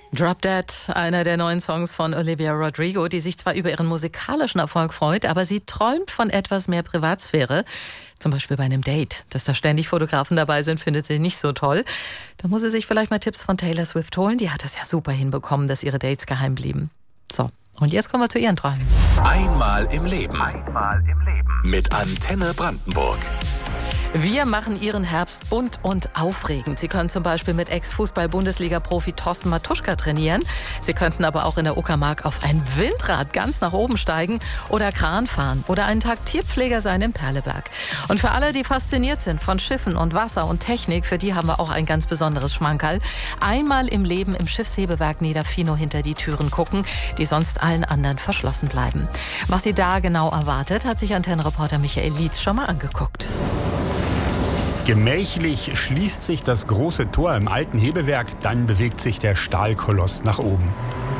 Drop Dead, einer der neuen Songs von Olivia Rodrigo, die sich zwar über ihren musikalischen Erfolg freut, aber sie träumt von etwas mehr Privatsphäre. Zum Beispiel bei einem Date. Dass da ständig Fotografen dabei sind, findet sie nicht so toll. Da muss sie sich vielleicht mal Tipps von Taylor Swift holen. Die hat es ja super hinbekommen, dass ihre Dates geheim blieben. So, und jetzt kommen wir zu ihren Träumen. Einmal im Leben. Mit Antenne Brandenburg. Wir machen Ihren Herbst bunt und aufregend. Sie können zum Beispiel mit Ex-Fußball-Bundesliga-Profi Thorsten Matuschka trainieren. Sie könnten aber auch in der Uckermark auf ein Windrad ganz nach oben steigen oder Kran fahren oder einen Tag Tierpfleger sein in Perleberg. Und für alle, die fasziniert sind von Schiffen und Wasser und Technik, für die haben wir auch ein ganz besonderes Schmankerl. Einmal im Leben im Schiffshebewerk Niederfino hinter die Türen gucken, die sonst allen anderen verschlossen bleiben. Was Sie da genau erwartet, hat sich Antennenreporter Michael Lietz schon mal angeguckt. Gemächlich schließt sich das große Tor im alten Hebewerk, dann bewegt sich der Stahlkoloss nach oben.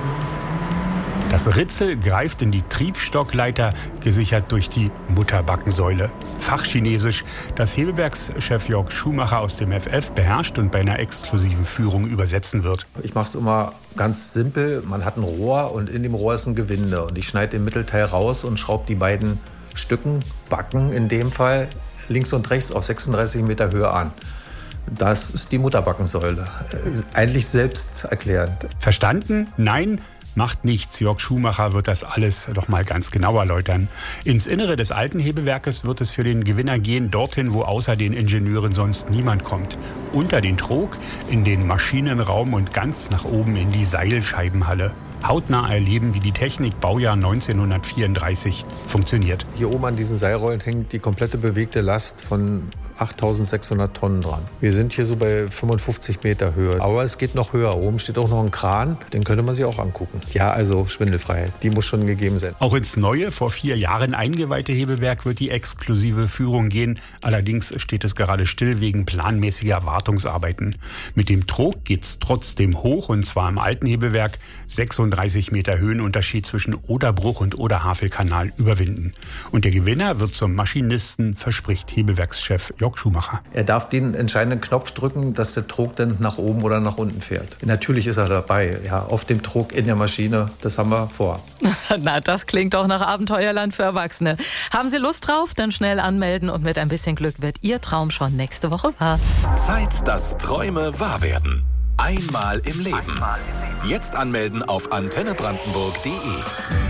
Das Ritzel greift in die Triebstockleiter, gesichert durch die Mutterbackensäule. Fachchinesisch, das Hebewerkschef Jörg Schumacher aus dem FF beherrscht und bei einer exklusiven Führung übersetzen wird. Ich mache es immer ganz simpel. Man hat ein Rohr und in dem Rohr ist ein Gewinde. Und ich schneide den Mittelteil raus und schraube die beiden Stücken, Backen in dem Fall, links und rechts auf 36 Meter Höhe an. Das ist die Mutterbackensäule. Eigentlich selbsterklärend. Verstanden? Nein, macht nichts. Jörg Schumacher wird das alles noch mal ganz genau erläutern. Ins Innere des alten Hebewerkes wird es für den Gewinner gehen, dorthin, wo außer den Ingenieuren sonst niemand kommt. Unter den Trog, in den Maschinenraum und ganz nach oben in die Seilscheibenhalle. Hautnah erleben, wie die Technik Baujahr 1934 funktioniert. Hier oben an diesen Seilrollen hängt die komplette bewegte Last von 8.600 Tonnen dran. Wir sind hier so bei 55 Meter Höhe. Aber es geht noch höher. Oben steht auch noch ein Kran. Den könnte man sich auch angucken. Ja, also Schwindelfreiheit. Die muss schon gegeben sein. Auch ins neue, vor 4 Jahren eingeweihte Hebewerk wird die exklusive Führung gehen. Allerdings steht es gerade still wegen planmäßiger Wartungsarbeiten. Mit dem Trog geht's trotzdem hoch, und zwar im alten Hebewerk 36 Meter Höhenunterschied zwischen Oderbruch und Oder-Havel-Kanal überwinden. Und der Gewinner wird zum Maschinisten, verspricht Hebewerkschef Jörg Schumacher. Er darf den entscheidenden Knopf drücken, dass der Trog dann nach oben oder nach unten fährt. Natürlich ist er dabei, ja, auf dem Trog in der Maschine. Das haben wir vor. Na, das klingt doch nach Abenteuerland für Erwachsene. Haben Sie Lust drauf? Dann schnell anmelden und mit ein bisschen Glück wird Ihr Traum schon nächste Woche wahr. Zeit, dass Träume wahr werden. Einmal im Leben. Jetzt anmelden auf antennebrandenburg.de.